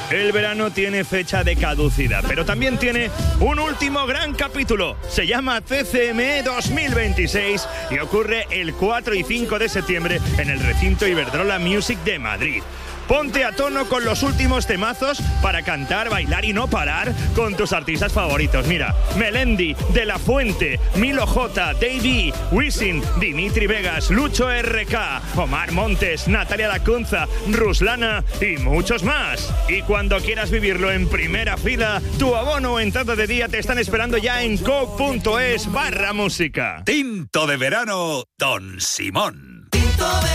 El verano tiene fecha de caducidad, pero también tiene un último gran capítulo. Se llama CCME 2026 y ocurre el 4 y 5 de septiembre en el recinto Iberdrola Music de Madrid. Ponte a tono con los últimos temazos para cantar, bailar y no parar con tus artistas favoritos. Mira, Melendi, De La Fuente, Milo J, Davey, Wisin, Dimitri Vegas, Lucho RK, Omar Montes, Natalia Lacunza, Ruslana y muchos más. Y cuando quieras vivirlo en primera fila, tu abono o entrada de día te están esperando ya en coke.es/música. Tinto de verano, Don Simón. Tinto de